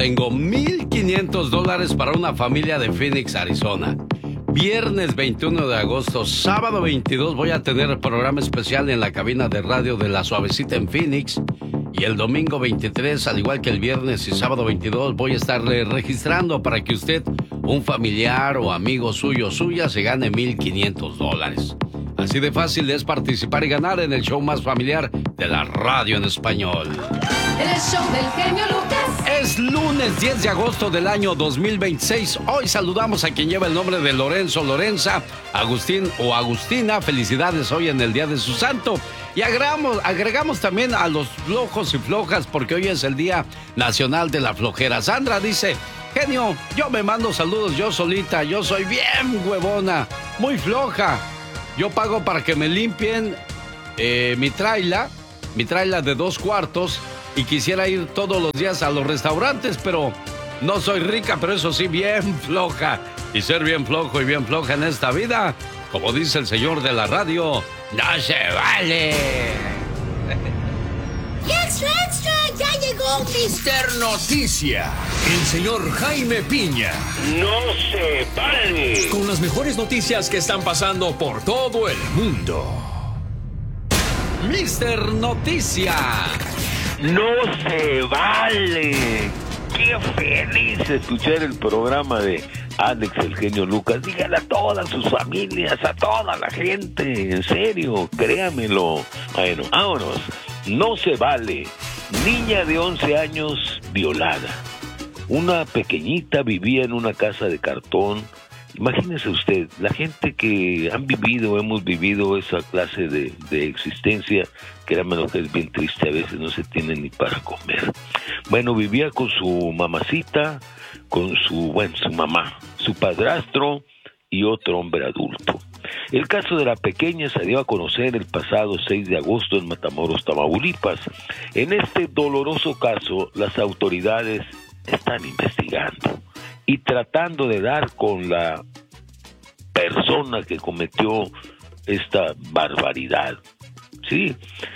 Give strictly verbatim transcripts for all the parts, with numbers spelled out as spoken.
Tengo mil quinientos dólares para una familia de Phoenix, Arizona. Viernes veintiuno de agosto, sábado veintidós voy a tener programa especial en la cabina de radio de La Suavecita en Phoenix. Y el domingo veintitrés, al igual que el viernes y sábado veintidós, voy a estarle registrando para que usted, un familiar o amigo suyo o suya, se gane mil quinientos dólares. Así de fácil es participar y ganar en el show más familiar de la radio en español. El show del genio Lucas. Es lunes diez de agosto del año dos mil veintiséis. Hoy saludamos a quien lleva el nombre de Lorenzo, Lorenza, Agustín o Agustina. Felicidades hoy en el día de su santo. Y agregamos, agregamos también a los flojos y flojas porque hoy es el Día Nacional de la Flojera. Sandra dice: genio, yo me mando saludos yo solita. Yo soy bien huevona, muy floja. Yo pago para que me limpien eh, mi traila, mi traila de dos cuartos. Y quisiera ir todos los días a los restaurantes, pero no soy rica, pero eso sí, bien floja. Y ser bien flojo y bien floja en esta vida, como dice el señor de la radio, no se vale. ¡Extra, extra! ¡Ya llegó mister Noticia! El señor Jaime Piña. ¡No se vale! Con las mejores noticias que están pasando por todo el mundo. mister Noticia. ¡No se vale! ¡Qué feliz escuchar el programa de Alex, el genio Lucas! Dígale a todas sus familias, a toda la gente, en serio, créamelo. Bueno, vámonos. No se vale. Niña de once años violada. Una pequeñita vivía en una casa de cartón. Imagínese usted, la gente que han vivido, hemos vivido esa clase de, de existencia, que era menos que es bien triste, a veces no se tiene ni para comer. Bueno, vivía con su mamacita, con su, bueno, su mamá, su padrastro y otro hombre adulto. El caso de la pequeña se dio a conocer el pasado seis de agosto en Matamoros, Tamaulipas. En este doloroso caso, las autoridades están investigando y tratando de dar con la persona que cometió esta barbaridad, ¿sí?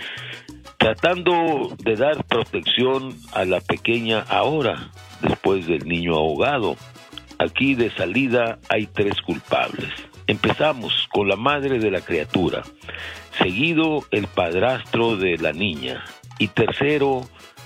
Tratando de dar protección a la pequeña ahora, después del niño ahogado. Aquí de salida hay tres culpables. Empezamos con la madre de la criatura, seguido el padrastro de la niña y tercero,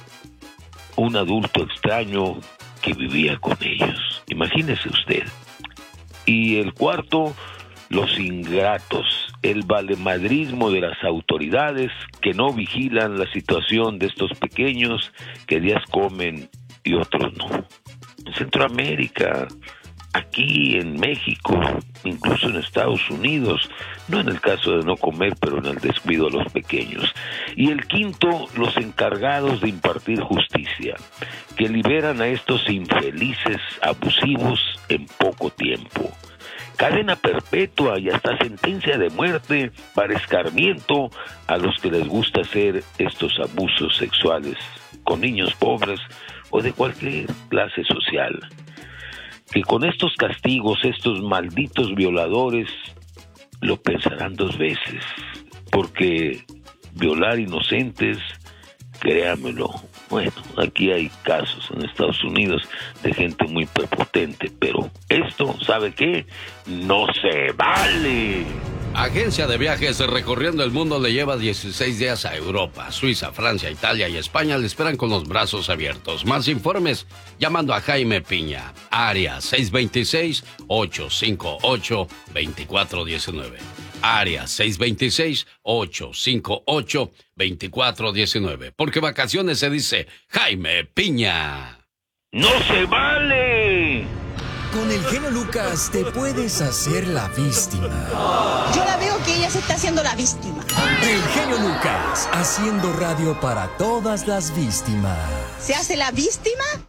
un adulto extraño que vivía con ellos. Imagínese usted. Y el cuarto, los ingratos, el valemadrismo de las autoridades que no vigilan la situación de estos pequeños que días comen y otros no. En Centroamérica, aquí en México, incluso en Estados Unidos, no en el caso de no comer, pero en el descuido a los pequeños. Y el quinto, los encargados de impartir justicia, que liberan a estos infelices abusivos en poco tiempo. Cadena perpetua y hasta sentencia de muerte para escarmiento a los que les gusta hacer estos abusos sexuales con niños pobres o de cualquier clase social. Que con estos castigos, estos malditos violadores lo pensarán dos veces, porque violar inocentes, créamelo, bueno, aquí hay casos en Estados Unidos de gente muy prepotente, pero esto, ¿sabe qué? No se vale. Agencia de viajes recorriendo el mundo le lleva dieciséis días a Europa, Suiza, Francia, Italia y España. Le esperan con los brazos abiertos. Más informes llamando a Jaime Piña, área seis dos seis, ocho cinco ocho, dos cuatro uno nueve. Área seis dos seis, ocho cinco ocho, dos cuatro uno nueve. Porque vacaciones se dice Jaime Piña. ¡No se vale! Con el genio Lucas te puedes hacer la víctima. Yo la veo que ella se está haciendo la víctima. El genio Lucas, haciendo radio para todas las víctimas. ¿Se hace la víctima?